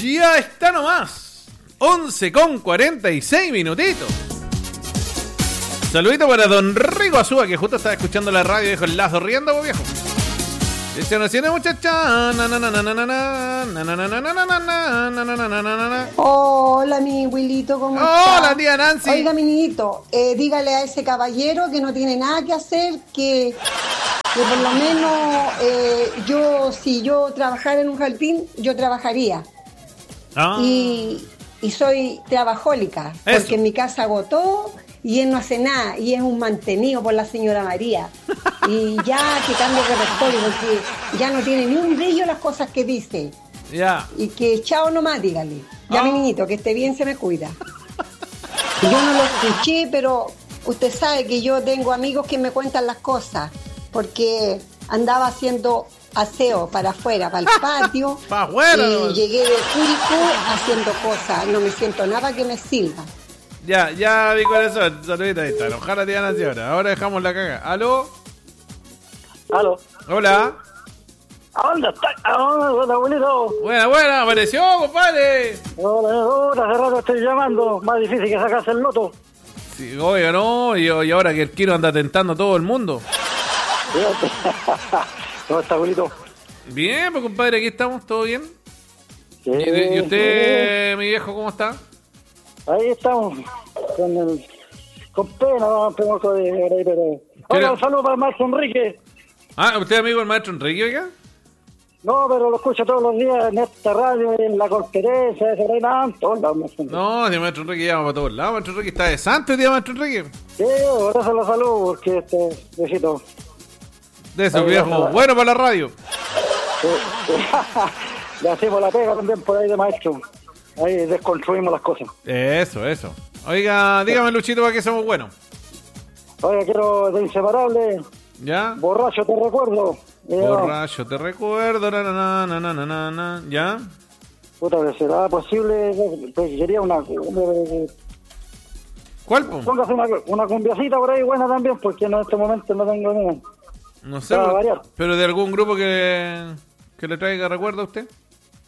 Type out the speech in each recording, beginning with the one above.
Ya está nomás. 11:46 minutitos. Saludito para don Rico Azúa, que justo estaba escuchando la radio y dijo el lazo riendo, pues, viejo. Dice, no siente muchacha. Hola, mi Wilito, ¿cómo está? Hola, tía Nancy. Oiga, mi niñito, dígale a ese caballero que no tiene nada que hacer, que por lo menos si yo trabajara en un jardín, yo trabajaría. Y soy trabajólica, Eso. porque en mi casa hago todo y él no hace nada, y es un mantenido por la señora María. Y ya que cambie de repertorio, porque ya no tiene ni un brillo las cosas que dice. Ya. Y que chao nomás, dígale. Ya, mi niñito, que esté bien, se me cuida. Yo no lo escuché, pero usted sabe que yo tengo amigos que me cuentan las cosas, porque andaba haciendo aseo para afuera, para el patio, Pa' afuera, y no. llegué de Curicó haciendo cosas. No me siento nada que me sirva. Ya, mi corazón. Saludita, ahí está. Ojalá tía Nancy ahora dejamos la caga. ¿Aló? Aló. Hola. ¿Dónde está? Hola, abuelito. Buena, apareció, compadre. Hola, hace rato estoy llamando. Más difícil que sacarse el loto. Sí, oiga, no, y ahora que el Kiro anda tentando a todo el mundo. ¿Cómo está, abuelito? Bien, pues compadre, aquí estamos, ¿todo bien? Sí, ¿Y usted, mi viejo, cómo está? Ahí estamos, con pena, pero... Hola, un saludo para el maestro Enrique. Ah, ¿usted es amigo del maestro Enrique, oiga? No, pero lo escucho todos los días en esta radio, en la conferencia, de Serena, todos lados, maestro Enrique. No, si maestro Enrique llama para todos lados, maestro Enrique está de santo, tío, maestro Enrique. Sí, por eso lo saludo, porque viejito... De eso, Ahí, viejo, ojalá. bueno para la radio. Le hacemos la pega también por ahí de maestro. Ahí desconstruimos las cosas. Eso. Oiga, dígame, Luchito, para qué somos buenos. Oiga, quiero de Inseparable, ¿Ya? Borracho te recuerdo. Borracho, te recuerdo, na. ¿Ya? Puta, que será posible, pues, sería una... ¿Cuál, po? Póngase una cumbiacita por ahí buena también, porque en este momento no tengo ninguna. No sé, Para variar. pero de algún grupo que le traiga recuerdo a usted.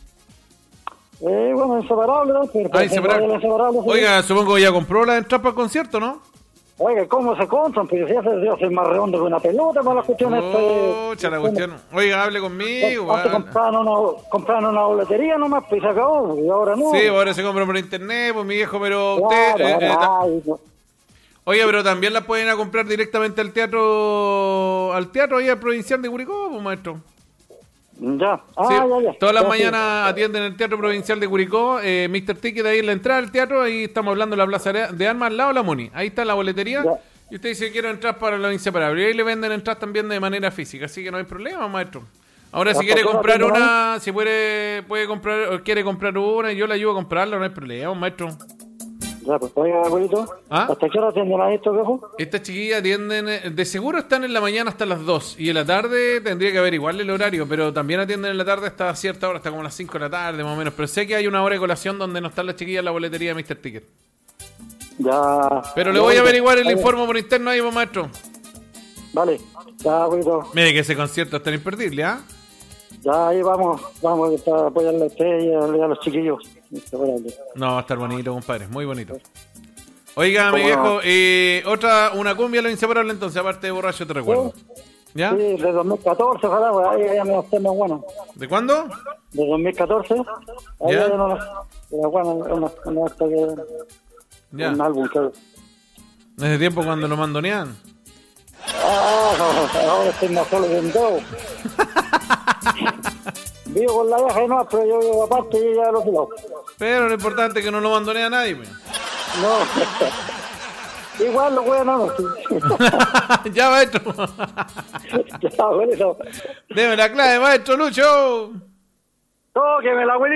Bueno, Inseparable, ¿no? Pero Inseparable. Inseparable, sí. Oiga, supongo que ya compró la entrada para el concierto, ¿no? Oiga, ¿cómo se compran? Pues yo soy más redondo que una pelota para las cuestiones. Pucha, la cuestión. Oiga, hable conmigo. Antes compraban una boletería nomás, pues se acabó, y ahora no. Sí, ahora se compra por internet, pues mi viejo, pero Claro, usted... no. Oiga, pero también la pueden ir a comprar directamente al teatro ahí al provincial de Curicó, pues, maestro. Ya, Sí, ya. todas las Ya, mañanas atienden el Teatro Provincial de Curicó, Mr. Ticket ahí en la entrada del teatro, ahí estamos hablando de la Plaza de Armas al lado de la Muni. Ahí está la boletería, Ya. y usted dice quiero entrar para los inseparables. Y ahí le venden entradas también de manera física, así que no hay problema, maestro. Ahora si ¿Hasta quiere qué hora comprar tiene una, si puede comprar, o quiere comprar una, y yo le ayudo a comprarla, no hay problema, maestro. Ya, pues, oiga, abuelito. ¿Ah? ¿Hasta qué hora atienden a esto, viejo? Estas chiquillas atienden, de seguro están en la mañana hasta las 2 y en la tarde tendría que averiguarle el horario, pero también atienden en la tarde hasta cierta hora, hasta como las 5 de la tarde más o menos, pero sé que hay una hora de colación donde no están las chiquillas en la boletería de Mr. Ticket. Ya. Pero le Ya, voy a averiguar el vale. informe por interno ahí, pues, maestro. Vale, ya, abuelito. Mire que ese concierto es tan imperdible, ¿ah? Ya, ahí vamos para apoyarle a usted y a los chiquillos. Inseparable. No, va a estar bonito, compadre, muy bonito. Oiga, mi ¿Cómo viejo, una cumbia lo inseparable entonces, aparte de Borracho te recuerdo. ¿Ya? Sí, de 2014, ojalá, pues ahí ya me estén más bueno. ¿De cuándo? De 2014, ahí ¿Ya? ya no bueno, un álbum que... En ese tiempo cuando lo mandonean. Ahora estoy más solo que en todo. Vivo con la vieja y no, pero yo vivo aparte y ya lo sigo. Pero lo importante es que no lo mandonea a nadie, pues. No. Igual lo bueno, Ya, maestro. ya, bueno. Deme la clave, maestro Lucho. Tóqueme la abuelita.